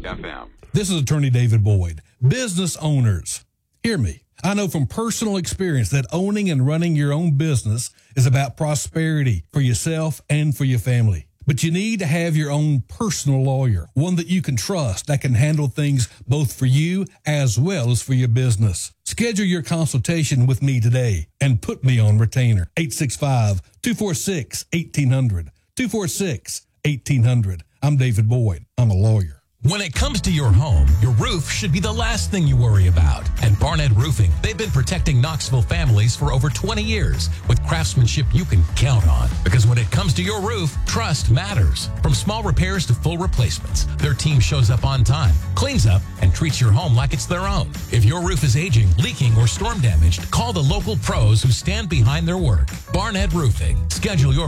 FM. This is Attorney David Boyd. Business owners, hear me. I know from personal experience that owning and running your own business is about prosperity for yourself and for your family. But you need to have your own personal lawyer, one that you can trust, that can handle things both for you as well as for your business. Schedule your consultation with me today and put me on retainer. 865-246-1800. 246-1800. I'm David Boyd. I'm a lawyer. When it comes to your home, your roof should be the last thing you worry about. And Barnett Roofing, they've been protecting Knoxville families for over 20 years with craftsmanship you can count on. Because when it comes to your roof, trust matters. From small repairs to full replacements, their team shows up on time, cleans up, and treats your home like it's their own. If your roof is aging, leaking, or storm damaged, call the local pros who stand behind their work. Barnett Roofing. Schedule your